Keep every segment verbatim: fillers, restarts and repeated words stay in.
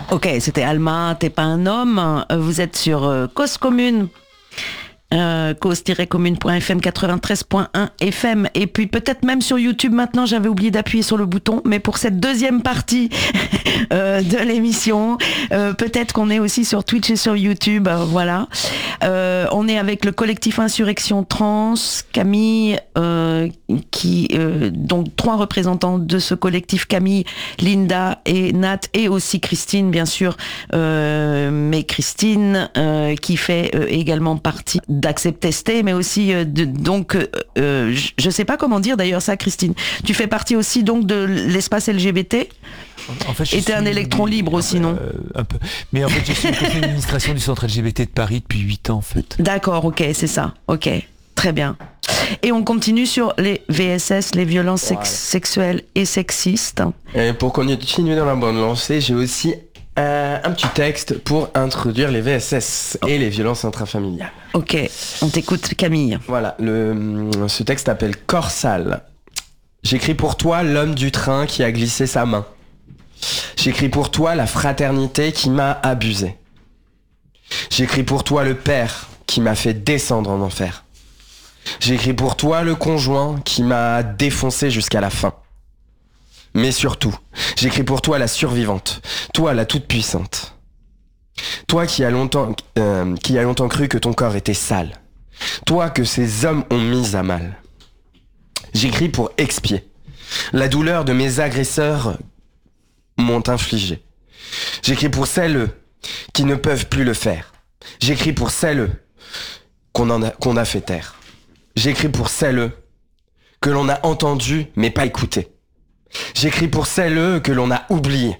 Ok, c'était Alma, t'es pas un homme. Vous êtes sur euh, Cause Commune. Euh, cause-commune point f m, quatre-vingt-treize point un F M, et puis peut-être même sur YouTube maintenant, j'avais oublié d'appuyer sur le bouton, mais pour cette deuxième partie euh, de l'émission, euh, peut-être qu'on est aussi sur Twitch et sur YouTube, euh, voilà. Euh, on est avec le collectif Insurrection Trans, Camille, euh, qui euh, donc trois représentants de ce collectif, Camille, Linda et Nat, et aussi Christine, bien sûr, euh, mais Christine euh, qui fait euh, également partie d'Accept Testé, mais aussi euh, de, donc euh, je sais pas comment dire d'ailleurs ça, Christine. Tu fais partie aussi donc de l'espace L G B T. En fait, et t'es un électron libre aussi, non? euh, Un peu. Mais en fait, je suis au conseil d'administration du centre L G B T de Paris depuis huit ans, en fait. D'accord, ok, c'est ça. Ok, très bien. Et on continue sur les V S S, les violences sex- sexuelles et sexistes. Et pour continuer dans la bonne lancée, j'ai aussi euh, un petit texte pour introduire les V S S et les violences intrafamiliales. Ok, on t'écoute, Camille. Voilà, le, ce texte s'appelle Corps sale. J'écris pour toi l'homme du train qui a glissé sa main. J'écris pour toi la fraternité qui m'a abusé. J'écris pour toi le père qui m'a fait descendre en enfer. J'écris pour toi le conjoint qui m'a défoncé jusqu'à la fin. Mais surtout, j'écris pour toi la survivante, toi la toute-puissante. Toi qui as longtemps, euh, qui a longtemps cru que ton corps était sale. Toi que ces hommes ont mis à mal. J'écris pour expier la douleur de mes agresseurs m'ont infligé. J'écris pour celles qui ne peuvent plus le faire. J'écris pour celles qu'on, en a, qu'on a fait taire. J'écris pour celles que l'on a entendues mais pas écoutées. J'écris pour celles que l'on a oubliées.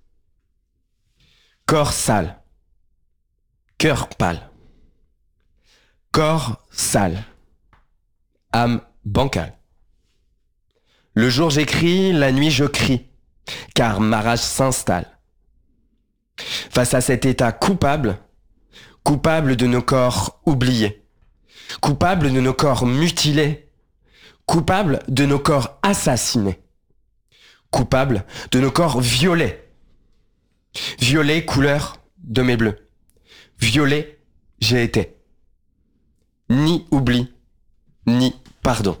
Corps sale. Cœur pâle. Corps sale. Âme bancale. Le jour j'écris, la nuit je crie, car ma rage s'installe. Face à cet état coupable, coupable de nos corps oubliés, coupable de nos corps mutilés, coupable de nos corps assassinés, coupable de nos corps violets. Violet couleur de mes bleus. Violet, j'ai été. Ni oubli, ni pardon.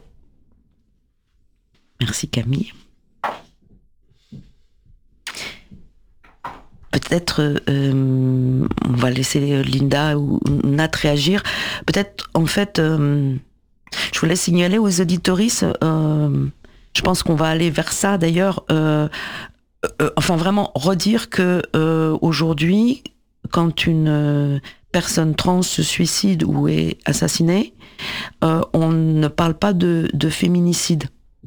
Merci Camille. Peut-être euh, on va laisser Linda ou Nat réagir. Peut-être en fait, euh, je voulais signaler aux auditoristes, euh, je pense qu'on va aller vers ça d'ailleurs, euh, euh, enfin vraiment redire que euh, aujourd'hui, quand une euh, personne trans se suicide ou est assassinée, euh, on ne parle pas de, de féminicide.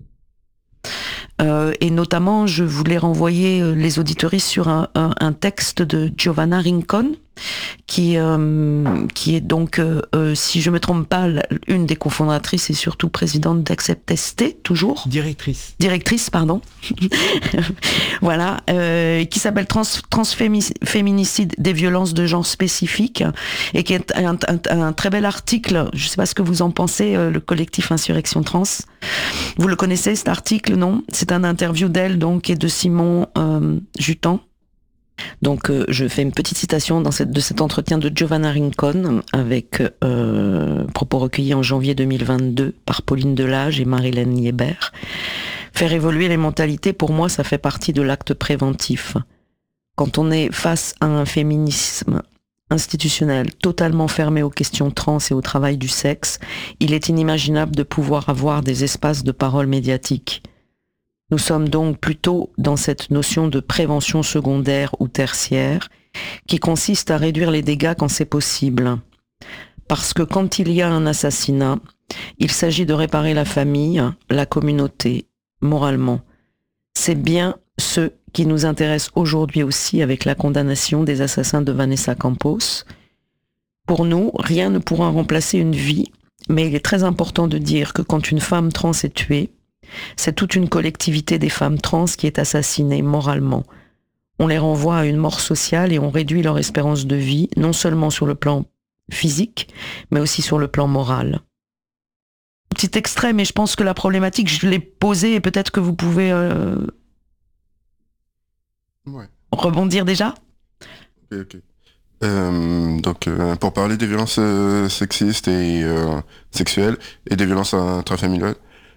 Euh, et notamment, je voulais renvoyer les auditoristes sur un, un, un texte de Giovanna Rincon, qui, euh, qui est donc, euh, euh, si je me trompe pas, une des cofondatrices et surtout présidente d'Accept Testé, toujours. Directrice. Directrice, pardon. Voilà, euh, qui s'appelle Trans, Transféminicide des violences de genre spécifiques, et qui est un, un, un très bel article. Je sais pas ce que vous en pensez, euh, le collectif Insurrection Trans. Vous le connaissez, cet article, non? C'est un interview d'elle, donc, et de Simon euh, Jutan. Donc, euh, je fais une petite citation dans cette, de cet entretien de Giovanna Rincon, avec euh, propos recueillis en janvier deux mille vingt-deux par Pauline Delage et Marilène Liébert. Faire évoluer les mentalités, pour moi, ça fait partie de l'acte préventif. Quand on est face à un féminisme institutionnel totalement fermé aux questions trans et au travail du sexe, il est inimaginable de pouvoir avoir des espaces de parole médiatiques. Nous sommes donc plutôt dans cette notion de prévention secondaire ou tertiaire qui consiste à réduire les dégâts quand c'est possible. Parce que quand il y a un assassinat, il s'agit de réparer la famille, la communauté, moralement. C'est bien ce qui nous intéresse aujourd'hui aussi avec la condamnation des assassins de Vanessa Campos. Pour nous, rien ne pourra remplacer une vie, mais il est très important de dire que quand une femme trans est tuée, c'est toute une collectivité des femmes trans qui est assassinée moralement. On les renvoie à une mort sociale et on réduit leur espérance de vie, non seulement sur le plan physique, mais aussi sur le plan moral. Petit extrait, mais je pense que la problématique, je l'ai posée et peut-être que vous pouvez euh, ouais. rebondir déjà. Ok, ok. Euh, donc, euh, pour parler des violences euh, sexistes et euh, sexuelles et des violences intrafamiliales,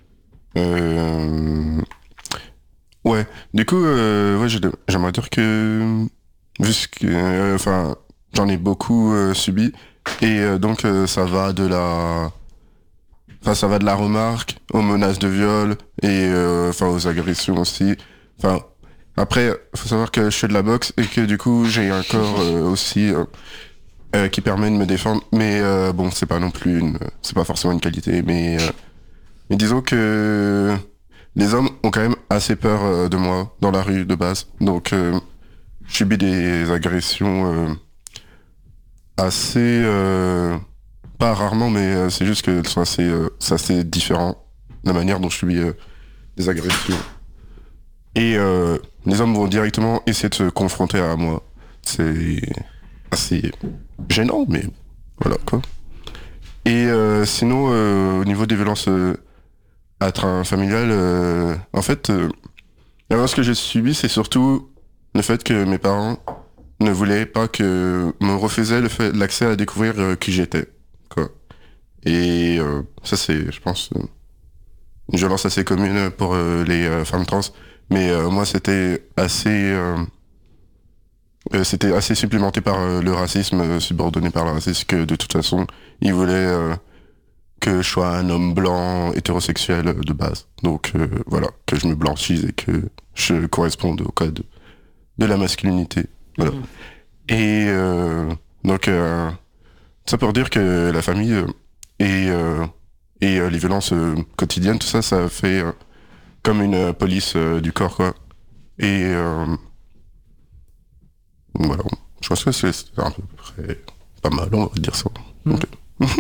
euh, ouais, du coup, euh, ouais, j'ai- j'aimerais dire que, vu ce que, euh, enfin, j'en ai beaucoup euh, subi, et euh, donc euh, ça va de la, enfin, ça va de la remarque aux menaces de viol et euh, enfin aux agressions aussi. Enfin, après, faut savoir que je fais de la boxe et que du coup j'ai un corps euh, aussi euh, euh, qui permet de me défendre. Mais euh, bon, c'est pas non plus une, c'est pas forcément une qualité. Mais, euh, mais disons que les hommes ont quand même assez peur euh, de moi dans la rue de base. Donc, euh, je subis des agressions euh, assez, euh, pas rarement, mais euh, c'est juste que c'est assez, euh, c'est assez différent la manière dont je subis euh, des agressions. Et euh, les hommes vont directement essayer de se confronter à moi. C'est assez gênant, mais voilà quoi. Et euh, sinon, euh, au niveau des violences euh, intrafamiliales, euh, en fait, euh, la violence que j'ai subie, c'est surtout le fait que mes parents ne voulaient pas que me refusaient le fait l'accès à découvrir euh, qui j'étais, quoi. Et euh, ça, c'est, je pense, euh, une violence assez commune pour euh, les euh, femmes trans. Mais euh, moi, c'était assez, euh, euh, c'était assez supplémenté par euh, le racisme, euh, subordonné par le racisme, que de toute façon, ils voulaient euh, que je sois un homme blanc, hétérosexuel euh, de base. Donc euh, voilà, que je me blanchisse et que je corresponde au code de la masculinité. Voilà. Mmh. Et euh, donc, euh, ça pour dire que la famille euh, et, euh, et euh, les violences euh, quotidiennes, tout ça, ça fait euh, comme une euh, police euh, du corps, quoi. Et euh, voilà, je pense que c'est c'est à peu près pas mal, on va dire ça. Mmh. Okay.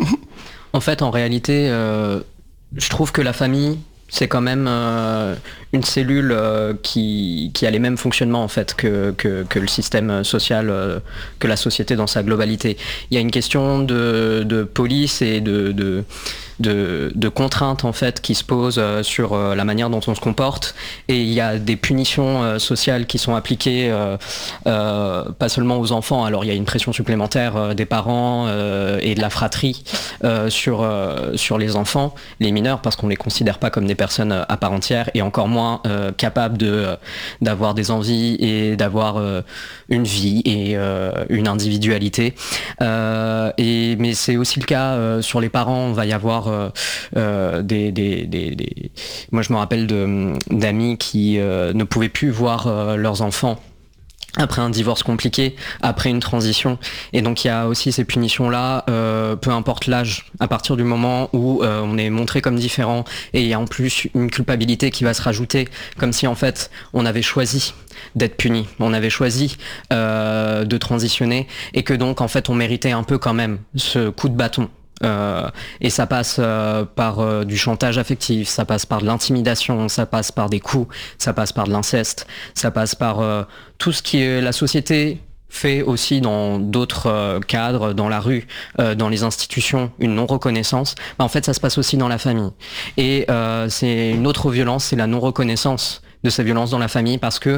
En fait, en réalité, euh, je trouve que la famille, c'est quand même euh, une cellule euh, qui, qui a les mêmes fonctionnements en fait que, que, que le système social, euh, que la société dans sa globalité. Il y a une question de, de police et de, de, de, de contraintes en fait qui se posent euh, sur euh, la manière dont on se comporte, et il y a des punitions euh, sociales qui sont appliquées euh, euh, pas seulement aux enfants. Alors il y a une pression supplémentaire euh, des parents euh, et de la fratrie euh, sur, euh, sur les enfants, les mineurs, parce qu'on les considère pas comme des personnes à part entière et encore moins euh, capables de, euh, d'avoir des envies et d'avoir euh, une vie et euh, une individualité. Euh, et, mais c'est aussi le cas euh, sur les parents. On va y avoir euh, euh, des, des, des, des... Moi je me rappelle de, d'amis qui euh, ne pouvaient plus voir euh, leurs enfants après un divorce compliqué, après une transition. Et donc il y a aussi ces punitions-là, euh, peu importe l'âge, à partir du moment où euh, on est montré comme différent, et il y a en plus une culpabilité qui va se rajouter, comme si en fait on avait choisi d'être puni, on avait choisi euh, de transitionner, et que donc en fait on méritait un peu quand même ce coup de bâton. Euh, et ça passe euh, par euh, du chantage affectif, ça passe par de l'intimidation, ça passe par des coups, ça passe par de l'inceste, ça passe par euh, tout ce qui est la société fait aussi dans d'autres euh, cadres, dans la rue, euh, dans les institutions, une non-reconnaissance. Bah, en fait, ça se passe aussi dans la famille. Et euh, c'est une autre violence, c'est la non-reconnaissance de ces violences dans la famille, parce que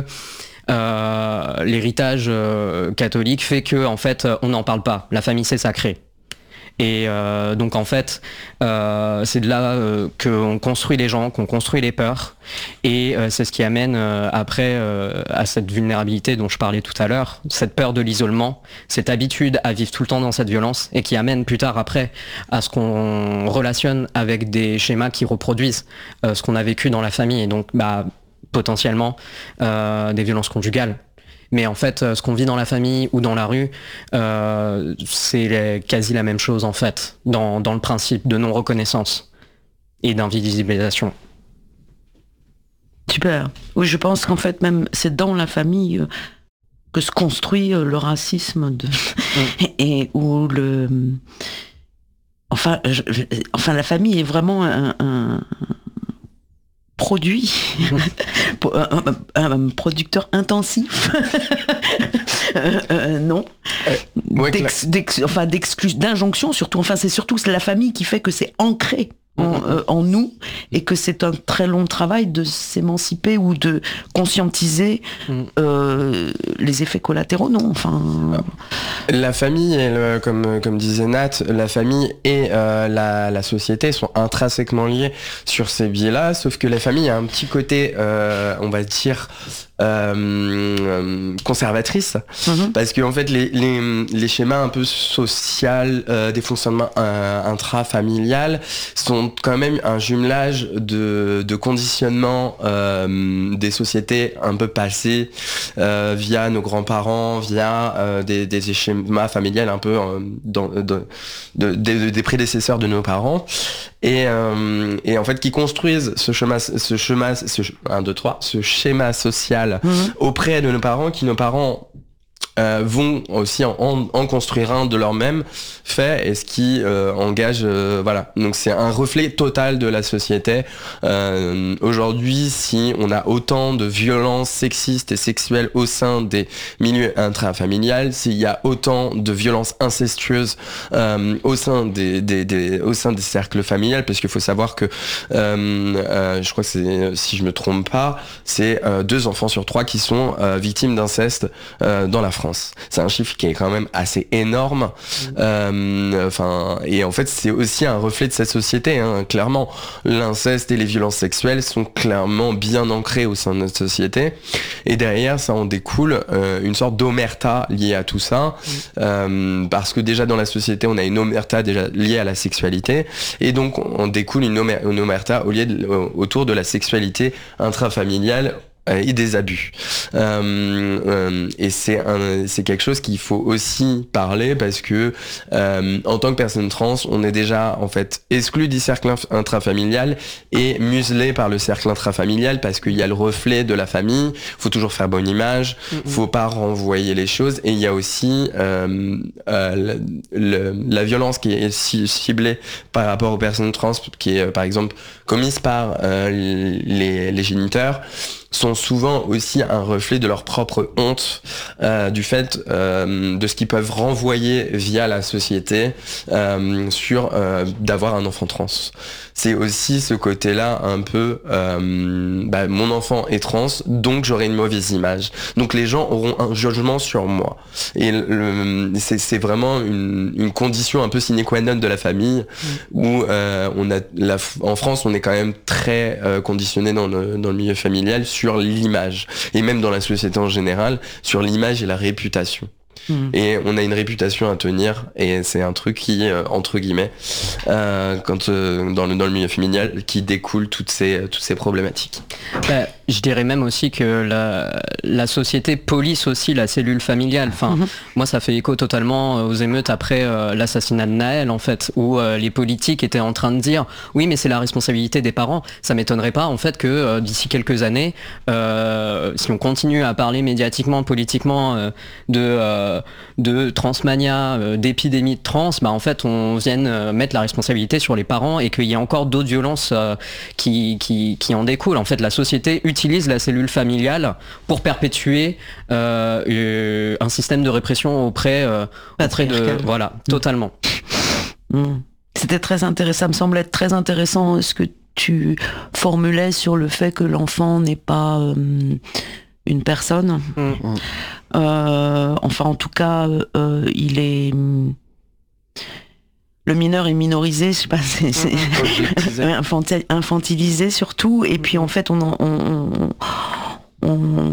euh, l'héritage euh, catholique fait que en fait, on n'en parle pas. La famille, c'est sacré. Et euh, donc en fait, euh, c'est de là euh, qu'on construit les gens, qu'on construit les peurs, et euh, c'est ce qui amène euh, après euh, à cette vulnérabilité dont je parlais tout à l'heure, cette peur de l'isolement, cette habitude à vivre tout le temps dans cette violence, et qui amène plus tard après à ce qu'on relationne avec des schémas qui reproduisent euh, ce qu'on a vécu dans la famille, et donc bah, potentiellement euh, des violences conjugales. Mais en fait, ce qu'on vit dans la famille ou dans la rue, euh, c'est les, quasi la même chose en fait, dans, dans le principe de non-reconnaissance et d'invisibilisation. Super. Oui, je pense qu'en fait, même c'est dans la famille euh, que se construit euh, le racisme de... mm. et, et où le... Enfin, je, je, enfin, la famille est vraiment un... un... produit, un, un, un producteur intensif, euh, euh, non, euh, ouais, d'ex, d'ex, enfin d'exclus, d'injonction surtout. Enfin, c'est surtout la famille qui fait que c'est ancré en, euh, en nous, et que c'est un très long travail de s'émanciper ou de conscientiser euh, les effets collatéraux, non, enfin... La famille, elle, comme, comme disait Nat, la famille et euh, la, la société sont intrinsèquement liées sur ces biais-là, sauf que la famille a un petit côté, euh, on va dire... Euh, conservatrice, mm-hmm. parce que en fait les, les, les schémas un peu social euh, des fonctionnements euh, intrafamilial sont quand même un jumelage de, de conditionnement euh, des sociétés un peu passées euh, via nos grands-parents, via euh, des, des schémas familiales un peu euh, dans, de, de, de, de, des prédécesseurs de nos parents, et, euh, et en fait qui construisent ce schéma, ce schéma, ce, un, deux, trois, ce schéma social Mmh. auprès de nos parents, qui nos parents euh, vont aussi en, en, en construire un de leur même fait, et ce qui euh, engage, euh, voilà. Donc c'est un reflet total de la société. Euh, aujourd'hui, si on a autant de violences sexistes et sexuelles au sein des milieux intrafamiliales, s'il y a autant de violences incestueuses euh, au sein des, des, des, au sein des cercles familiales, parce qu'il faut savoir que, euh, euh, je crois que c'est, si je me trompe pas, c'est euh, deux enfants sur trois qui sont euh, victimes d'inceste euh, dans la France. C'est un chiffre qui est quand même assez énorme. Euh, enfin, et en fait, c'est aussi un reflet de cette société. Hein. Clairement, l'inceste et les violences sexuelles sont clairement bien ancrées au sein de notre société. Et derrière, ça en découle euh, une sorte d'omerta liée à tout ça, euh, parce que déjà dans la société, on a une omerta déjà liée à la sexualité, et donc on découle une, omer- une omerta au lieu de, autour de la sexualité intrafamiliale et des abus. Euh, euh, et c'est un, c'est quelque chose qu'il faut aussi parler, parce que euh, en tant que personne trans, on est déjà en fait exclu du cercle intrafamilial et muselé par le cercle intrafamilial, parce qu'il y a le reflet de la famille. Faut toujours faire bonne image. Mm-hmm. Faut pas renvoyer les choses. Et il y a aussi euh, euh, le, le, la violence qui est ciblée par rapport aux personnes trans, qui est par exemple commise par euh, les, les géniteurs, sont souvent aussi un reflet de leur propre honte, euh, du fait euh, de ce qu'ils peuvent renvoyer via la société euh, sur euh, d'avoir un enfant trans. C'est aussi ce côté-là un peu, euh, bah, mon enfant est trans, donc j'aurai une mauvaise image. Donc les gens auront un jugement sur moi. Et le, c'est, c'est vraiment une, une condition un peu sine qua non de la famille, mmh. où euh, on a, la, en France, on est quand même très euh, conditionné dans le, dans le milieu familial sur l'image, et même dans la société en général, sur l'image et la réputation. Mmh. Et on a une réputation à tenir, et c'est un truc qui, euh, entre guillemets, euh, quand, euh, dans, le, dans le milieu familial, qui découle toutes ces, toutes ces problématiques. Bah, je dirais même aussi que la, la société police aussi la cellule familiale. Enfin, mmh. moi, ça fait écho totalement aux émeutes après euh, l'assassinat de Naël, en fait, où euh, les politiques étaient en train de dire « Oui, mais c'est la responsabilité des parents ». Ça m'étonnerait pas, en fait, que euh, d'ici quelques années, euh, si on continue à parler médiatiquement, politiquement euh, de... Euh, de transmania, euh, d'épidémie de trans, bah en fait on vienne euh, mettre la responsabilité sur les parents, et qu'il y a encore d'autres violences euh, qui, qui, qui en découlent. En fait, la société utilise la cellule familiale pour perpétuer euh, euh, un système de répression auprès, euh, auprès de... Voilà, mmh. totalement. Mmh. C'était très intéressant, ça me semble être très intéressant ce que tu formulais sur le fait que l'enfant n'est pas... Euh, une personne. Mmh. Euh, enfin, en tout cas, euh, il est... Le mineur est minorisé, je sais pas, c'est, c'est mmh. infantilisé surtout. Et puis, en fait, on... on, on, on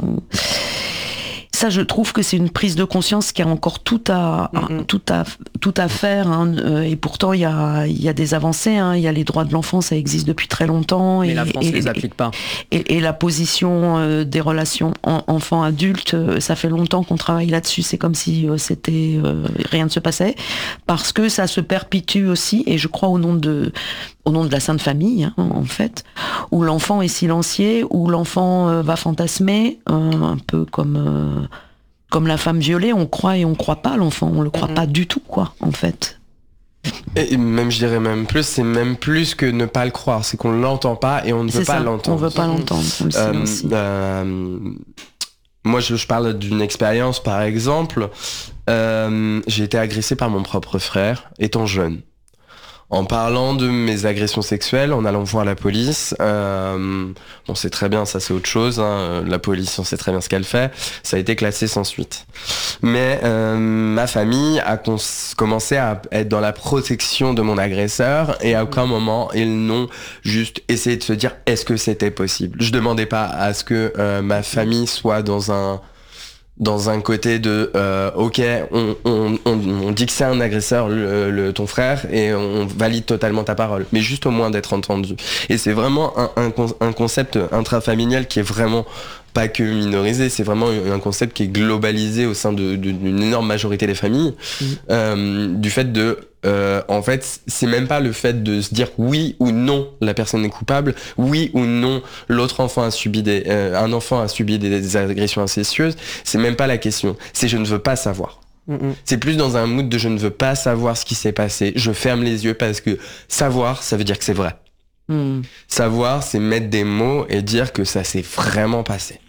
ça, je trouve que c'est une prise de conscience qui a encore tout à, mm-hmm. tout à, tout à faire. Hein. Et pourtant, il y a, y a des avancées. Hein. Il y a les droits de l'enfant, ça existe depuis très longtemps. Mais et la France ne les applique pas. Et, et la position euh, des relations en, enfants-adultes, euh, ça fait longtemps qu'on travaille là-dessus. C'est comme si euh, c'était euh, rien ne se passait. Parce que ça se perpétue aussi, et je crois au nom de... au nom de la Sainte Famille, hein, en fait, où l'enfant est silencié, où l'enfant euh, va fantasmer, euh, un peu comme euh, comme la femme violée, on croit et on croit pas l'enfant, on le croit mm-hmm. pas du tout, quoi, en fait. Et même, je dirais même plus, c'est même plus que ne pas le croire, c'est qu'on l'entend pas et on ne veut c'est pas ça, l'entendre. On veut pas l'entendre, on le euh, silencie. Euh, moi, je, je parle d'une expérience, par exemple, euh, j'ai été agressé par mon propre frère, étant jeune. en parlant de mes agressions sexuelles, en allant voir la police, euh, on sait très bien, ça c'est autre chose, hein, la police, on sait très bien ce qu'elle fait, ça a été classé sans suite. Mais euh, ma famille a cons- commencé à être dans la protection de mon agresseur et à aucun moment ils n'ont juste essayé de se dire est-ce que c'était possible. Je demandais pas à ce que euh, ma famille soit dans un dans un côté de euh, ok on, on, on, on dit que c'est un agresseur le, le, ton frère et on valide totalement ta parole, mais juste au moins d'être entendu. Et c'est vraiment un, un, un concept intrafamilial qui est vraiment pas que minorisé, c'est vraiment un concept qui est globalisé au sein de, de, d'une énorme majorité des familles. Mmh. Euh, du fait de Euh, en fait, c'est même pas le fait de se dire oui ou non la personne est coupable, oui ou non l'autre enfant a subi des, euh, un enfant a subi des, des agressions incestueuses. C'est même pas la question. C'est je ne veux pas savoir. Mm-hmm. C'est plus dans un mood de je ne veux pas savoir ce qui s'est passé. Je ferme les yeux parce que savoir, ça veut dire que c'est vrai. Mm. Savoir, c'est mettre des mots et dire que ça s'est vraiment passé.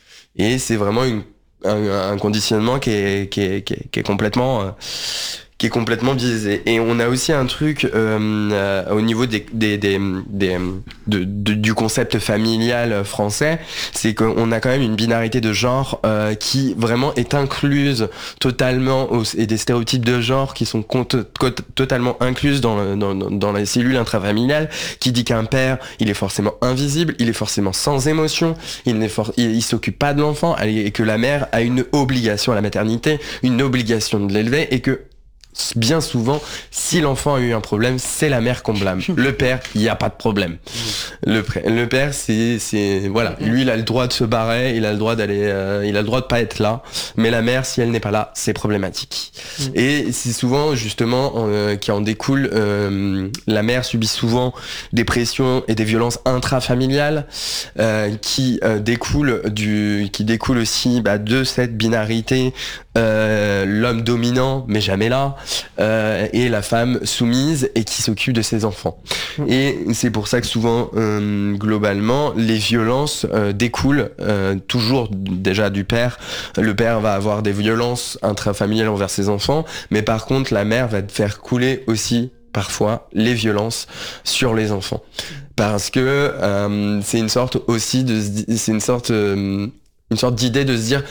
Et c'est vraiment une, un, un conditionnement qui est, qui est, qui est, qui est complètement euh, qui est complètement biaisé. Et on a aussi un truc euh, euh, au niveau des, des, des, des de, de, du concept familial français, c'est qu'on a quand même une binarité de genre euh, qui vraiment est incluse totalement aux, et des stéréotypes de genre qui sont compte, compte, totalement incluses dans, le, dans, dans les cellules intrafamiliales, qui dit qu'un père, il est forcément invisible, il est forcément sans émotion, il n'est for- il, il s'occupe pas de l'enfant, et que la mère a une obligation à la maternité, une obligation de l'élever, et que bien souvent, si l'enfant a eu un problème, c'est la mère qu'on blâme. Le père, il n'y a pas de problème. Le, le père, c'est, c'est, voilà, lui, il a le droit de se barrer, il a le droit d'aller, euh, il a le droit de pas être là. Mais la mère, si elle n'est pas là, c'est problématique. Mmh. Et c'est souvent, justement, euh, qui en découle, euh, la mère subit souvent des pressions et des violences intrafamiliales, euh, qui euh, découlent du, qui découlent aussi, bah, de cette binarité, euh, l'homme dominant, mais jamais là. Euh, et la femme soumise et qui s'occupe de ses enfants. Mmh. Et c'est pour ça que souvent, euh, globalement, les violences euh, découlent euh, toujours déjà du père. Le père va avoir des violences intrafamiliales envers ses enfants, mais par contre, la mère va faire couler aussi parfois les violences sur les enfants. Parce que euh, c'est une sorte aussi de, c'est une sorte, euh, une sorte d'idée de se dire,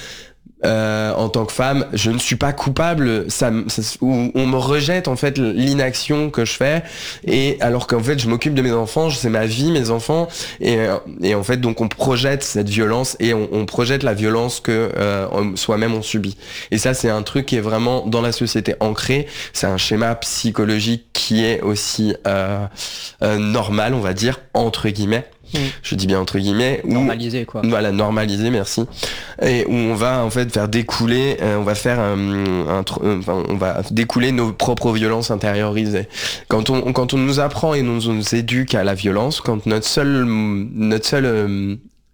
Euh, en tant que femme, je ne suis pas coupable, ça, ça, on me rejette en fait l'inaction que je fais, et alors qu'en fait je m'occupe de mes enfants, c'est ma vie, mes enfants, et, et en fait donc on projette cette violence et on, on projette la violence que euh, soi-même on subit. Et ça c'est un truc qui est vraiment dans la société ancré, c'est un schéma psychologique qui est aussi euh, euh, normal, on va dire, entre guillemets. Mmh. Je dis bien entre guillemets, normalisé quoi. Voilà, normalisé, merci. Et où on va en fait faire découler, euh, on va faire un, un, un, enfin, on va découler nos propres violences intériorisées. Quand on quand on nous apprend et nous, on nous éduque à la violence, quand notre seule notre seule euh,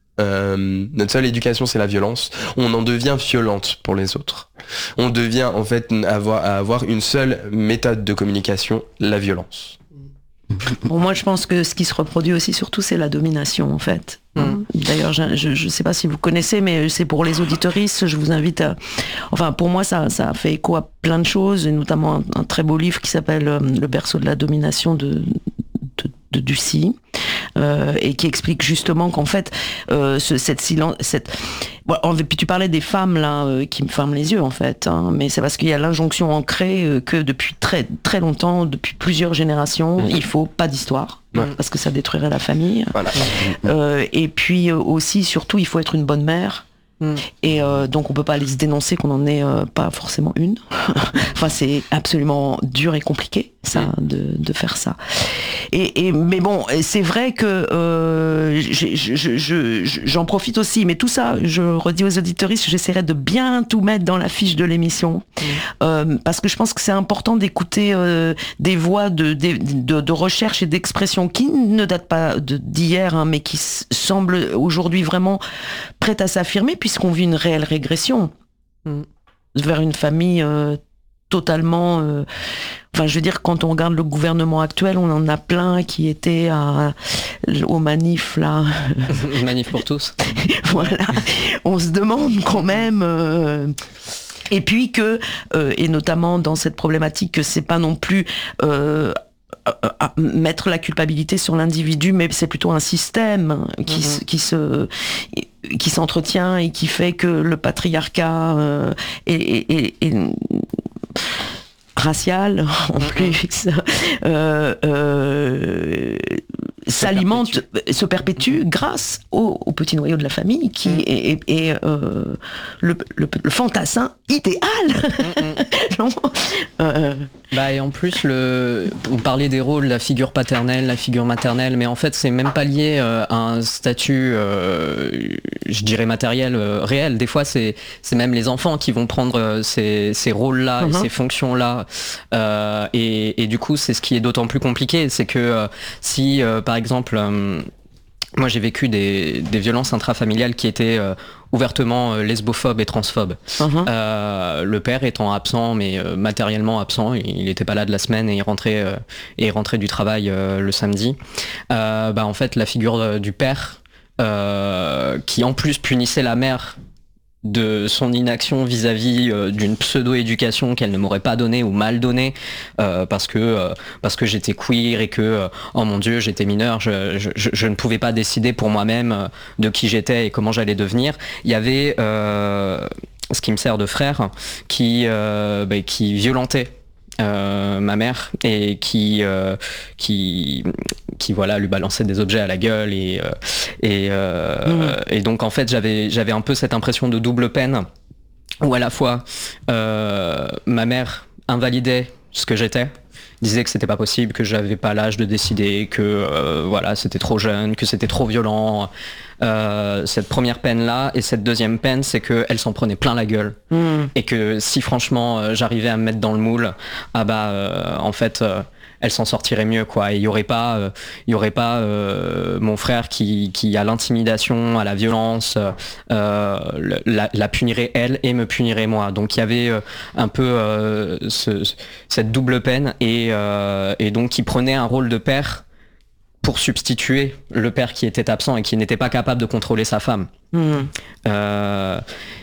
euh, notre seule éducation c'est la violence, on en devient violente pour les autres. On devient en fait avoir avoir une seule méthode de communication, la violence. Bon, moi, je pense que ce qui se reproduit aussi, surtout, c'est la domination, en fait. Mmh. D'ailleurs, je ne sais pas si vous connaissez, mais c'est pour les auditeuristes, je vous invite à... Enfin, pour moi, ça, ça a fait écho à plein de choses, et notamment un, un très beau livre qui s'appelle euh, Le berceau de la domination de, de, de Ducy, euh, et qui explique justement qu'en fait, euh, ce, cette silence... Cette... Bon, puis tu parlais des femmes là euh, qui me ferment les yeux en fait, hein, mais c'est parce qu'il y a l'injonction ancrée euh, que depuis très très longtemps, depuis plusieurs générations, mmh. il faut pas d'histoire. Ouais. Parce que ça détruirait la famille. Voilà. Euh, et puis euh, aussi, surtout, il faut être une bonne mère. Mm. Et euh, donc on peut pas aller se dénoncer qu'on en est euh, pas forcément une. Enfin c'est absolument dur et compliqué ça mm. de, de faire ça. Et, et mais bon c'est vrai que euh, je, je, je, j'en profite aussi. Mais tout ça je redis aux auditeuristes, j'essaierai de bien tout mettre dans la fiche de l'émission mm. euh, parce que je pense que c'est important d'écouter euh, des voix de, de, de, de recherche et d'expression qui ne datent pas de, d'hier hein, mais qui semblent aujourd'hui vraiment prêtes à s'affirmer puisqu'on vit une réelle régression mm. vers une famille euh, totalement... Euh, enfin, je veux dire, quand on regarde le gouvernement actuel, on en a plein qui étaient à, aux manifs, là. Manif pour tous. Voilà. On se demande quand même... Euh, et puis que, euh, et notamment dans cette problématique, que c'est pas non plus... Euh, à mettre la culpabilité sur l'individu, mais c'est plutôt un système qui, Mm-hmm. qui se qui s'entretient et qui fait que le patriarcat euh, est, est, est, est racial en plus euh, euh, s'alimente, se perpétue grâce au, au petit noyau de la famille qui mm. est, est, est euh, le, le, le fantassin idéal. Mm. euh, bah et en plus, le, on parlait des rôles, la figure paternelle, la figure maternelle, mais en fait c'est même pas lié euh, à un statut, euh, je dirais matériel, euh, réel. Des fois c'est, c'est même les enfants qui vont prendre euh, ces, ces rôles-là, mm-hmm. et ces fonctions-là. Euh, et, et du coup c'est ce qui est d'autant plus compliqué, c'est que euh, si euh, par exemple euh, moi j'ai vécu des, des violences intrafamiliales qui étaient euh, ouvertement euh, lesbophobes et transphobes. Uh-huh. Euh, le père étant absent, mais euh, matériellement absent, il n'était pas là de la semaine et il rentrait, euh, et il rentrait du travail euh, le samedi. Euh, bah, en fait la figure euh, du père euh, qui en plus punissait la mère de son inaction vis-à-vis euh, d'une pseudo-éducation qu'elle ne m'aurait pas donnée ou mal donnée euh, parce que euh, parce que j'étais queer et que euh, oh mon Dieu j'étais mineur, je, je, je, je ne pouvais pas décider pour moi-même euh, de qui j'étais et comment j'allais devenir. Il y avait euh, ce qui me sert de frère qui euh, bah, qui violentait Euh, ma mère et qui euh, qui qui voilà lui balançait des objets à la gueule et euh, et euh, mmh. et donc en fait j'avais j'avais un peu cette impression de double peine où à la fois euh, ma mère invalidait ce que j'étais, disait que c'était pas possible, que j'avais pas l'âge de décider, que euh, voilà c'était trop jeune, que c'était trop violent. Euh, cette première peine là et cette deuxième peine c'est qu'elle s'en prenait plein la gueule mmh. et que si franchement euh, j'arrivais à me mettre dans le moule, ah bah euh, en fait euh, elle s'en sortirait mieux quoi, et il y aurait pas euh, il y aurait pas euh, mon frère qui qui à l'intimidation, à la violence euh, la, la punirait elle et me punirait moi, donc il y avait euh, un peu euh, ce, cette double peine et euh, et donc qui prenait un rôle de père pour substituer le père qui était absent et qui n'était pas capable de contrôler sa femme. Mmh. Euh,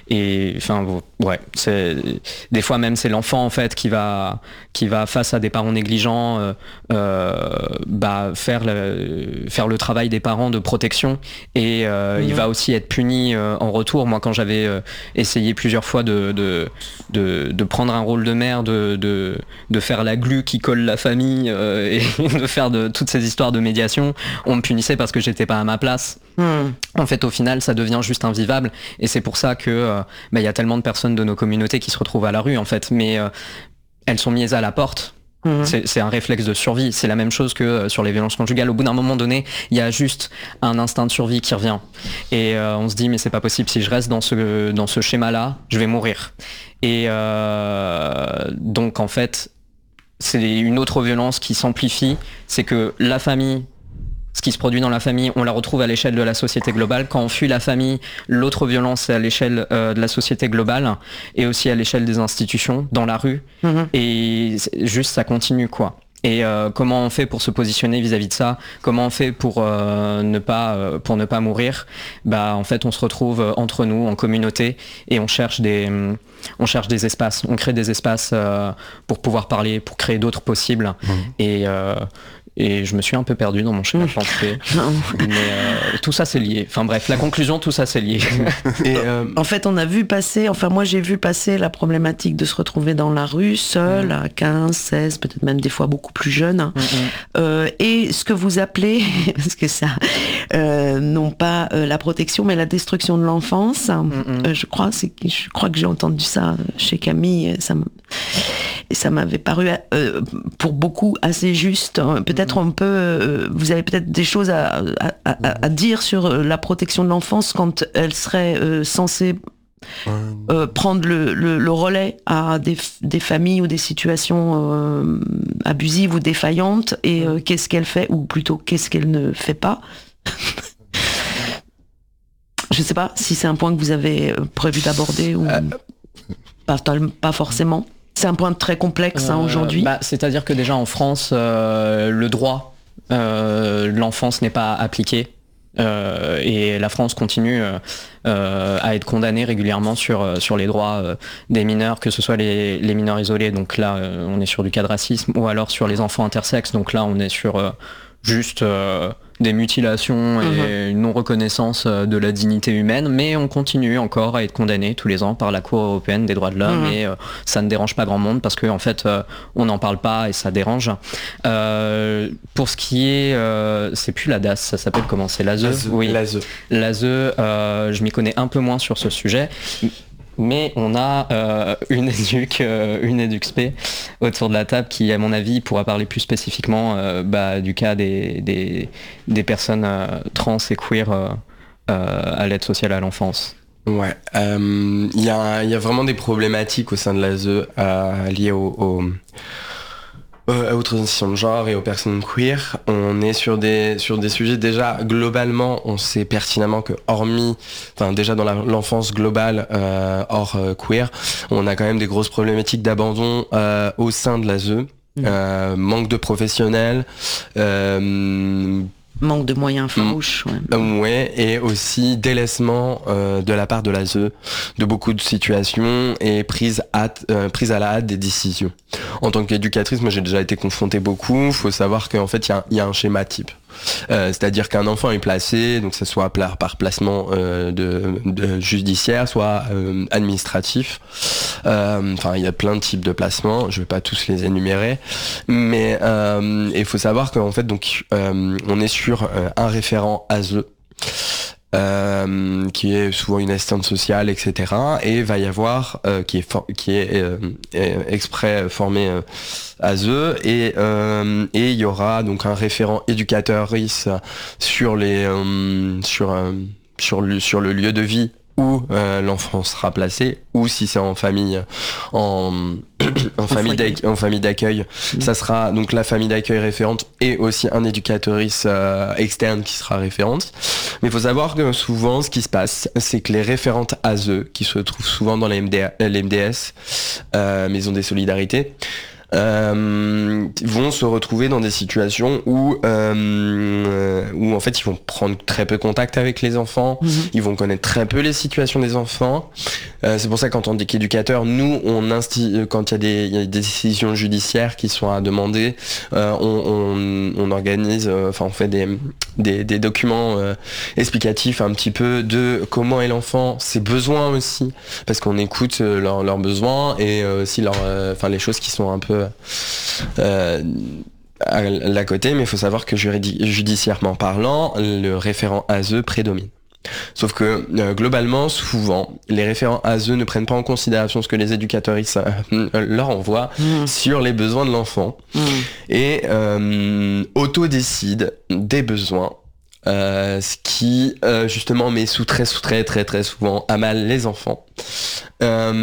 et enfin ouais, c'est des fois même c'est l'enfant en fait qui va qui va face à des parents négligents euh, euh, bah faire le faire le travail des parents de protection et euh, mmh. il va aussi être puni euh, en retour. Moi quand j'avais euh, essayé plusieurs fois de de, de de prendre un rôle de mère, de de de faire la glu qui colle la famille euh, et de faire de toutes ces histoires de médiation, on me punissait parce que j'étais pas à ma place. Mmh. En fait au final ça devient juste invivable et c'est pour ça que euh, bah, y a tellement de personnes de nos communautés qui se retrouvent à la rue en fait, mais euh, elles sont mises à la porte. Mmh. C'est, c'est un réflexe de survie, c'est la même chose que euh, sur les violences conjugales. Au bout d'un moment donné, il y a juste un instinct de survie qui revient et euh, on se dit mais c'est pas possible, si je reste dans ce, dans ce schéma-là, je vais mourir. Et euh, donc en fait, c'est une autre violence qui s'amplifie, c'est que la famille, ce qui se produit dans la famille, on la retrouve à l'échelle de la société globale. Quand on fuit la famille, l'autre violence c'est à l'échelle euh, de la société globale et aussi à l'échelle des institutions, dans la rue. Mmh. Et juste ça continue quoi. Et euh, comment on fait pour se positionner vis-à-vis de ça ? Comment on fait pour euh, ne pas euh, pour ne pas mourir ? Bah en fait on se retrouve entre nous en communauté et on cherche des on cherche des espaces, on crée des espaces euh, pour pouvoir parler, pour créer d'autres possibles. Mmh. Et euh, Et je me suis un peu perdu dans mon schéma de pensée. Mais euh, tout ça c'est lié. Enfin bref, la conclusion, tout ça c'est lié. Et euh... En fait, on a vu passer, enfin moi j'ai vu passer la problématique de se retrouver dans la rue, seul, mmh. à quinze, seize, peut-être même des fois beaucoup plus jeune. Mmh. Euh, et ce que vous appelez, parce que ça, euh, non pas euh, la protection, mais la destruction de l'enfance. Mmh. Euh, je crois, c'est, je crois que j'ai entendu ça chez Camille. Ça me... Et ça m'avait paru euh, pour beaucoup assez juste. Peut-être on peut, euh, vous avez peut-être des choses à, à, à, à dire sur la protection de l'enfance quand elle serait euh, censée euh, prendre le, le, le relais à des, des familles ou des situations euh, abusives ou défaillantes, et euh, qu'est-ce qu'elle fait, ou plutôt qu'est-ce qu'elle ne fait pas. Je ne sais pas si c'est un point que vous avez prévu d'aborder ou euh... pas, pas forcément. C'est un point très complexe hein, euh, aujourd'hui. Bah, c'est-à-dire que déjà en France, euh, le droit euh, de l'enfance n'est pas appliqué. Euh, et la France continue euh, euh, à être condamnée régulièrement sur, euh, sur les droits euh, des mineurs, que ce soit les, les mineurs isolés, donc là euh, on est sur du cas de racisme, ou alors sur les enfants intersexes, donc là on est sur euh, juste euh, des mutilations et mmh. une non-reconnaissance de la dignité humaine, mais on continue encore à être condamné tous les ans par la Cour européenne des droits de l'homme, mmh. et euh, ça ne dérange pas grand monde parce qu'en en fait euh, on n'en parle pas et ça dérange. Euh, pour ce qui est, euh, c'est plus la D A S, ça s'appelle comment, c'est l'A S E, l'A S E. Oui, l'A S E. L'A S E, euh, je m'y connais un peu moins sur ce sujet. Mais on a euh, une éduc, euh, une éduc-spé autour de la table qui, à mon avis, pourra parler plus spécifiquement euh, bah, du cas des, des, des personnes euh, trans et queer euh, euh, à l'aide sociale à l'enfance. Ouais, il euh, y, y a vraiment des problématiques au sein de l'A S E euh, liées au, au, euh, aux transitions de genre et aux personnes queer. On est sur des, sur des sujets, déjà globalement, on sait pertinemment que hormis, enfin déjà dans la, l'enfance globale, euh, hors euh, queer, on a quand même des grosses problématiques d'abandon euh, au sein de l'A S E, mmh. euh, manque de professionnels, euh, manque de moyens farouches. Ouais, ouais, et aussi délaissement euh, de la part de l'A S E de beaucoup de situations et prise, hâte, euh, prise à la hâte des décisions. En tant qu'éducatrice, moi j'ai déjà été confrontée beaucoup. Il faut savoir qu'en fait il y, y a un schéma type. Euh, c'est-à-dire qu'un enfant est placé, donc ça soit par, par placement euh, de, de judiciaire, soit euh, administratif. Euh, enfin, il y a plein de types de placements. Je vais pas tous les énumérer, mais euh, il faut savoir qu'en fait, donc, euh, on est sur euh, un référent A S E. Euh, qui est souvent une assistante sociale, et cetera. Et va y avoir euh, qui est for- qui est euh, exprès formé euh, A S E et euh, et il y aura donc un référent éducateur-rice sur les euh, sur euh, sur le sur le lieu de vie où euh, l'enfant sera placé, ou si c'est en famille en en famille, d'ac- en famille d'accueil, mmh. ça sera donc la famille d'accueil référente et aussi un éducatrice euh, externe qui sera référente. Mais il faut savoir que souvent, ce qui se passe, c'est que les référentes A S E, qui se trouvent souvent dans les M D A, les M D S, euh, Maison des Solidarités, Euh, vont se retrouver dans des situations où euh, où en fait ils vont prendre très peu contact avec les enfants, mmh. ils vont connaître très peu les situations des enfants. Euh, c'est pour ça qu'en tant qu'éducateur, nous on insti- quand il y a des il y a des décisions judiciaires qui sont à demander, euh, on, on on organise, enfin euh, on fait des des, des documents euh, explicatifs un petit peu de comment est l'enfant, ses besoins aussi, parce qu'on écoute euh, leurs leurs besoins et euh, aussi leurs enfin euh, les choses qui sont un peu Euh, à la côté, mais il faut savoir que juridi- judiciairement parlant, le référent A S E prédomine. Sauf que euh, globalement, souvent, les référents A S E ne prennent pas en considération ce que les éducatrices euh, leur envoient mmh. sur les besoins de l'enfant mmh. et euh, auto-décident des besoins. Euh, ce qui euh, justement met sous très sous très très très souvent à mal les enfants. Euh,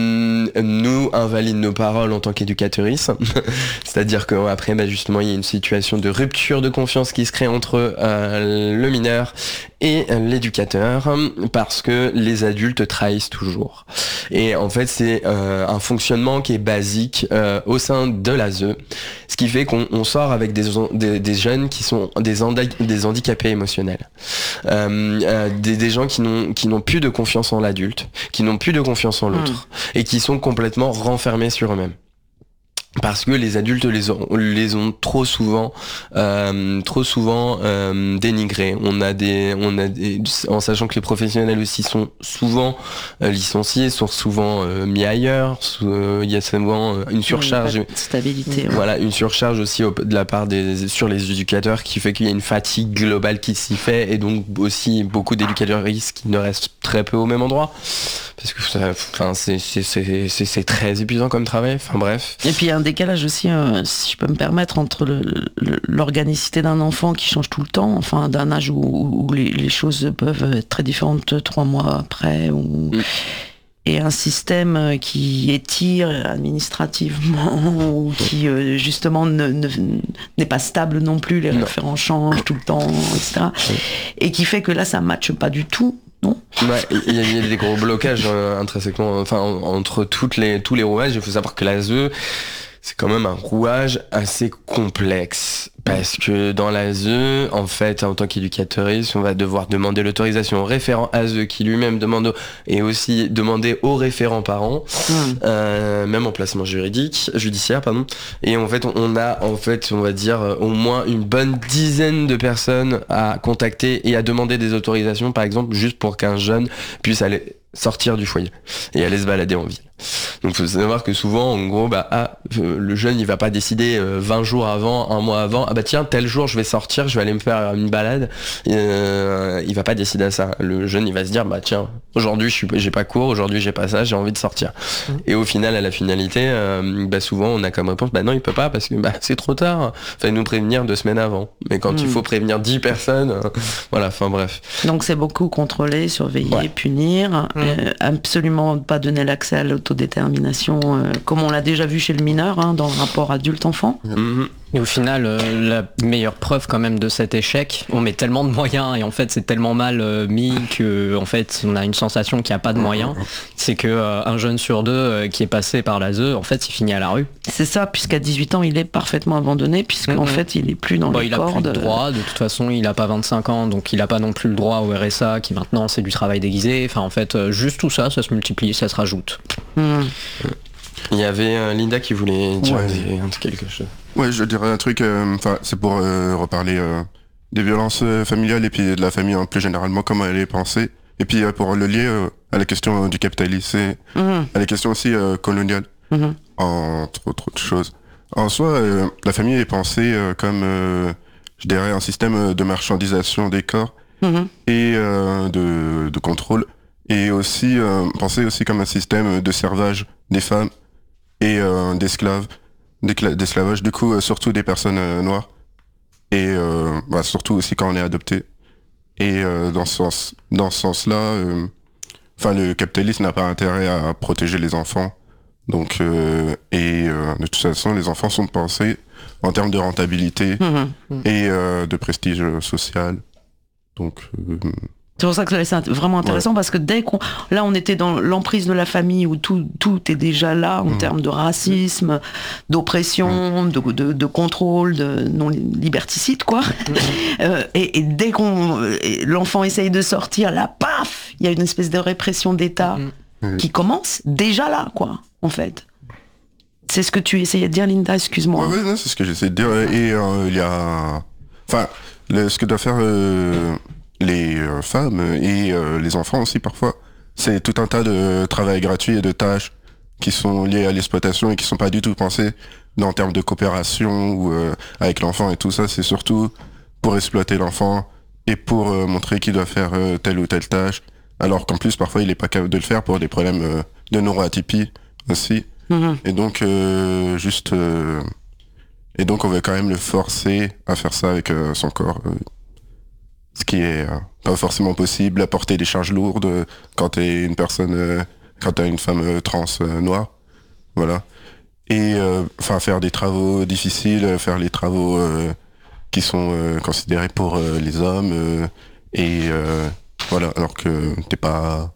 nous invalide nos paroles en tant qu'éducatrice, c'est-à-dire qu'après bah, justement il y a une situation de rupture de confiance qui se crée entre euh, le mineur et l'éducateur parce que les adultes trahissent toujours. Et en fait c'est euh, un fonctionnement qui est basique euh, au sein de l'A S E, ce qui fait qu'on on sort avec des, des, des jeunes qui sont des, handi- des handicapés émotionnels, euh, euh, des, des gens qui n'ont, qui n'ont plus de confiance en l'adulte, qui n'ont plus de confiance en l'autre mmh. et qui sont complètement renfermés sur eux-mêmes. Parce que les adultes les ont, les ont trop souvent, euh, trop souvent euh, dénigrés. On a des, on a des, en sachant que les professionnels aussi sont souvent euh, licenciés, sont souvent euh, mis ailleurs. Il euh, y a souvent une surcharge, oui, stabilité. Ouais. Voilà, une surcharge aussi au, de la part des sur les éducateurs qui fait qu'il y a une fatigue globale qui s'y fait et donc aussi beaucoup d'éducateurs qui ne restent très peu au même endroit. Parce que ça, enfin, c'est, c'est, c'est, c'est, c'est très épuisant comme travail, enfin bref. Et puis il y a un décalage aussi, euh, si je peux me permettre, entre le, le, l'organicité d'un enfant qui change tout le temps, enfin d'un âge où, où les, les choses peuvent être très différentes trois mois après, ou... mm. et un système qui étire administrativement, ou qui euh, justement ne, ne, n'est pas stable non plus, les non. référents changent tout le temps, et cetera. Oui. Et qui fait que là ça ne matche pas du tout. Non. Ouais, il y, y a des gros blocages euh, intrinsèquement, enfin en, entre toutes les tous les rouages. Il faut savoir que l'A S E, c'est quand même un rouage assez complexe. Parce que dans l'A S E, en fait, en tant qu'éducatrice, on va devoir demander l'autorisation au référent A S E qui lui-même demande au, et aussi demander au référent parent, mmh. euh, même en placement juridique, judiciaire, pardon. Et en fait, on a, en fait, on va dire, au moins une bonne dizaine de personnes à contacter et à demander des autorisations, par exemple, juste pour qu'un jeune puisse aller sortir du foyer et aller se balader en ville. Donc faut savoir que souvent en gros bah ah, le jeune il va pas décider euh, vingt jours avant, un mois avant, ah bah tiens tel jour je vais sortir, je vais aller me faire une balade, euh, il va pas décider à ça. Le jeune il va se dire bah tiens aujourd'hui je suis j'ai pas cours, aujourd'hui j'ai pas ça, j'ai envie de sortir. Mmh. Et au final à la finalité euh, bah souvent on a comme réponse bah non il peut pas parce que bah c'est trop tard, fallait nous prévenir deux semaines avant. Mais quand mmh. il faut prévenir dix personnes, euh, voilà, enfin bref. Donc c'est beaucoup contrôler, surveiller, ouais. punir, mmh. euh, absolument pas donner l'accès à l'autodétermination euh, comme on l'a déjà vu chez le mineur hein, dans le rapport adulte-enfant. Mmh. Et au final, euh, la meilleure preuve quand même de cet échec, on met tellement de moyens et en fait c'est tellement mal euh, mis que en fait on a une sensation qu'il n'y a pas de moyens. C'est que euh, un jeune sur deux euh, qui est passé par l'A S E, en fait il finit à la rue. C'est ça, puisqu'à dix-huit ans il est parfaitement abandonné, puisqu'en mmh. fait il est plus dans bon, les il cordes. Il a plus de droit, de toute façon il a pas vingt-cinq ans, donc il a pas non plus le droit au R S A qui maintenant c'est du travail déguisé. Enfin en fait euh, juste tout ça, ça se multiplie, ça se rajoute. Mmh. Il y avait euh, Linda qui voulait dire ouais. des, quelque chose. Ouais, je dirais un truc, enfin, euh, c'est pour euh, reparler euh, des violences euh, familiales et puis de la famille hein, plus généralement, comment elle est pensée. Et puis euh, pour le lier euh, à la question euh, du capitalisme, et mmh. à la question aussi euh, coloniale, mmh. entre autres choses. En soi, euh, la famille est pensée euh, comme, euh, je dirais, un système de marchandisation des corps mmh. et euh, de, de contrôle. Et aussi, euh, pensée aussi comme un système de servage des femmes et euh, d'esclaves. d'esclavage du coup euh, surtout des personnes euh, noires et euh, bah, surtout aussi quand on est adopté et euh, dans ce sens dans ce sens là enfin euh, le capitalisme n'a pas intérêt à protéger les enfants donc euh, et euh, de toute façon les enfants sont pensés en termes de rentabilité mmh. et euh, de prestige social donc euh, c'est pour ça que c'est vraiment intéressant ouais. parce que dès qu'on... Là, on était dans l'emprise de la famille où tout, tout est déjà là en mmh. termes de racisme, d'oppression, mmh. de, de, de contrôle, de non-liberticide, quoi. Mmh. euh, et, et dès qu'on... l'enfant essaye de sortir, là, paf, il y a une espèce de répression d'État mmh. qui commence déjà là, quoi, en fait. C'est ce que tu essayais de dire, Linda, excuse-moi. Oui, ouais, ouais, c'est ce que j'essayais de dire. Et euh, il y a... Enfin, le, ce que doit faire... Euh... les euh, femmes et euh, les enfants aussi parfois, c'est tout un tas de travail gratuit et de tâches qui sont liées à l'exploitation et qui sont pas du tout pensées en termes de coopération ou euh, avec l'enfant et tout ça, c'est surtout pour exploiter l'enfant et pour euh, montrer qu'il doit faire euh, telle ou telle tâche, alors qu'en plus parfois il est pas capable de le faire pour des problèmes euh, de neuroatypie aussi. Mmh. Et donc euh, juste euh, et donc on veut quand même le forcer à faire ça avec euh, son corps. Euh, Ce qui est euh, pas forcément possible, à porter des charges lourdes euh, quand t'es une personne, euh, quand t'es une femme euh, trans euh, noire, voilà. Et enfin euh, faire des travaux difficiles, faire les travaux euh, qui sont euh, considérés pour euh, les hommes, euh, et euh, voilà, alors que t'es pas.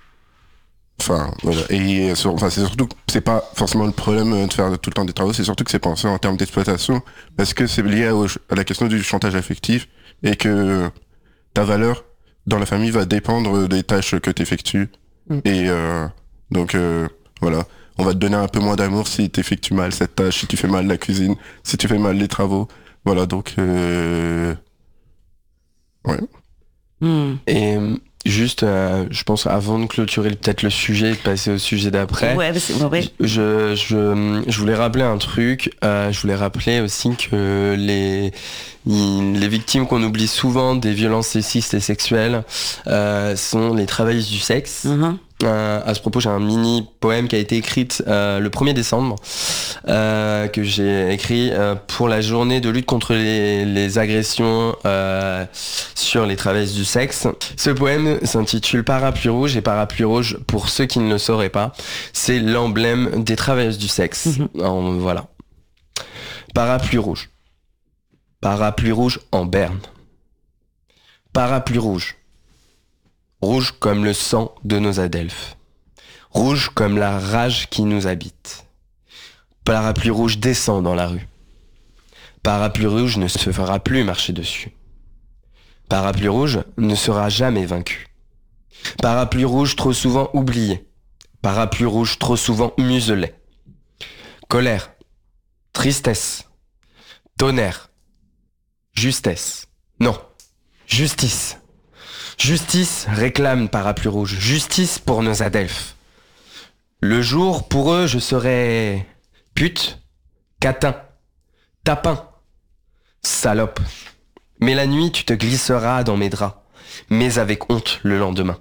Enfin voilà. Et enfin c'est surtout que c'est pas forcément le problème de faire tout le temps des travaux, c'est surtout que c'est pensé en termes d'exploitation, parce que c'est lié à, à la question du chantage affectif et que ta valeur dans la famille va dépendre des tâches que tu effectues. Mmh. Et euh, donc, euh, voilà. On va te donner un peu moins d'amour si tu effectues mal cette tâche, si tu fais mal la cuisine, si tu fais mal les travaux. Voilà, donc... Euh... Ouais. Mmh. Et juste, euh, je pense, avant de clôturer peut-être le sujet et de passer au sujet d'après, ouais, ouais. je, je, je voulais rappeler un truc. Euh, je voulais rappeler aussi que les... les victimes qu'on oublie souvent des violences sexistes et sexuelles euh, sont les travailleuses du sexe. Mmh. Euh, à ce propos, j'ai un mini poème qui a été écrit euh, le premier décembre, euh, que j'ai écrit euh, pour la journée de lutte contre les, les agressions euh, sur les travailleuses du sexe. Ce poème s'intitule Parapluie rouge, et parapluie rouge, pour ceux qui ne le sauraient pas, c'est l'emblème des travailleuses du sexe. Mmh. En, voilà. Parapluie rouge. Parapluie rouge en berne. Parapluie rouge. Rouge comme le sang de nos adelphes. Rouge comme la rage qui nous habite. Parapluie rouge descend dans la rue. Parapluie rouge ne se fera plus marcher dessus. Parapluie rouge ne sera jamais vaincu. Parapluie rouge trop souvent oublié. Parapluie rouge trop souvent muselé. Colère, tristesse, tonnerre, justesse. Non, justice. Justice réclame Parapluie rouge. Justice pour nos adelphes. Le jour, pour eux, je serai pute, catin, tapin, salope. Mais la nuit, tu te glisseras dans mes draps, mais avec honte le lendemain.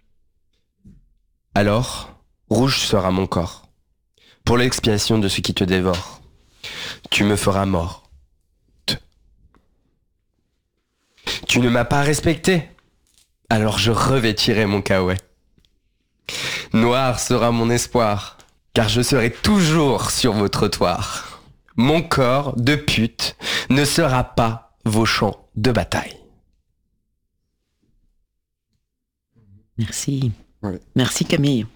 Alors, rouge sera mon corps, pour l'expiation de ce qui te dévore. Tu me feras mort. Tu ne m'as pas respecté, alors je revêtirai mon caouet. Noir sera mon espoir, car je serai toujours sur vos trottoirs. Mon corps de pute ne sera pas vos champs de bataille. Merci. Ouais. Merci Camille.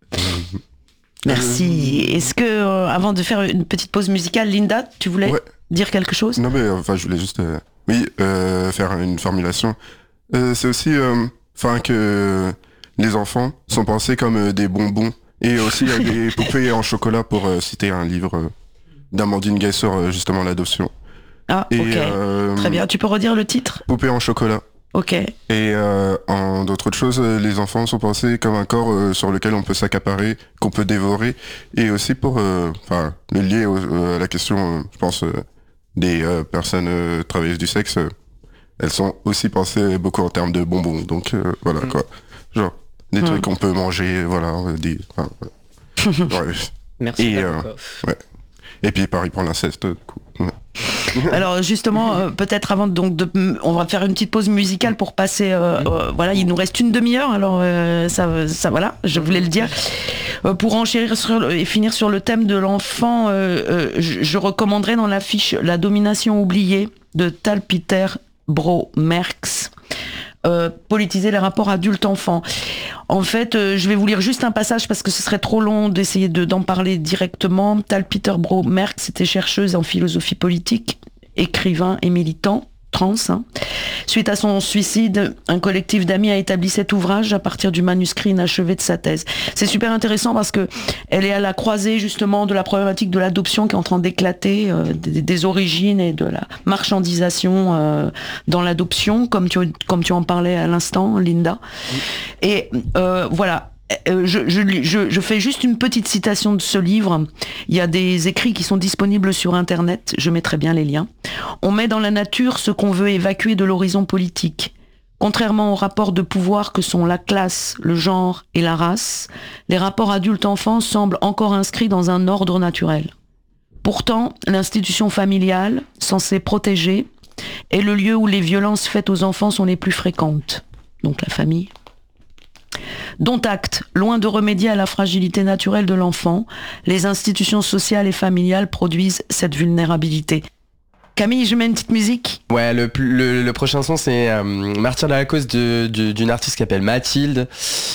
Merci. Est-ce que, euh, avant de faire une petite pause musicale, Linda, tu voulais Ouais. dire quelque chose ? Non, mais euh, enfin, je voulais juste, euh, oui, euh, faire une formulation. Euh, c'est aussi, enfin, que les enfants sont pensés comme euh, des bonbons et aussi euh, des poupées en chocolat, pour euh, citer un livre euh, d'Amandine Gay sur euh, justement l'adoption. Ah, Et, ok. euh, Très bien. Tu peux redire le titre ? Poupées en chocolat. Ok. Et euh, en d'autres choses, euh, les enfants sont pensés comme un corps euh, sur lequel on peut s'accaparer, qu'on peut dévorer, et aussi pour, enfin, le lier au- euh, à la question, euh, je pense, euh, des euh, personnes euh, travailleuses du sexe, euh, elles sont aussi pensées beaucoup en termes de bonbons. Donc euh, voilà Mm. quoi, genre des Mm. trucs qu'on peut manger, voilà, euh, des. Enfin, voilà. Ouais. Merci. Et, euh, Nabokov. Et puis pareil pour l'inceste, du coup. Ouais. Alors justement, euh, peut-être avant donc de, on va faire une petite pause musicale pour passer. Euh, euh, voilà, il nous reste une demi-heure. Alors euh, ça, ça, voilà, je voulais le dire. Euh, pour enchérir sur le- et finir sur le thème de l'enfant, euh, euh, je, je recommanderais dans l'affiche La domination oubliée de Tal Peter Bro Merks. Euh, politiser les rapports adulte-enfant. En fait, euh, je vais vous lire juste un passage parce que ce serait trop long d'essayer de, d'en parler directement. Tal Peter Bro Merks était chercheuse en philosophie politique, écrivain et militant trans. Hein. Suite à son suicide, un collectif d'amis a établi cet ouvrage à partir du manuscrit inachevé de sa thèse. C'est super intéressant parce que elle est à la croisée justement de la problématique de l'adoption qui est en train d'éclater, euh, des, des origines et de la marchandisation euh, dans l'adoption, comme tu, comme tu en parlais à l'instant, Linda. Oui. Et euh, voilà. Euh, je, je, je, je fais juste une petite citation de ce livre. Il y a des écrits qui sont disponibles sur Internet. Je mettrai bien les liens. On met dans la nature ce qu'on veut évacuer de l'horizon politique. Contrairement aux rapports de pouvoir que sont la classe, le genre et la race, les rapports adulte-enfant semblent encore inscrits dans un ordre naturel. Pourtant, l'institution familiale, censée protéger, est le lieu où les violences faites aux enfants sont les plus fréquentes. Donc la famille. Dont acte, loin de remédier à la fragilité naturelle de l'enfant, les institutions sociales et familiales produisent cette vulnérabilité. Camille, je mets une petite musique. Ouais, le, le, le prochain son, c'est euh, Martyr de la cause de, de, d'une artiste qui s'appelle Mathilde,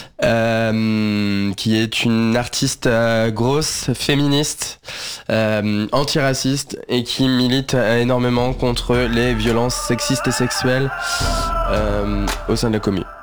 euh, qui est une artiste euh, grosse, féministe, euh, antiraciste, et qui milite énormément contre les violences sexistes et sexuelles euh, au sein de la commune.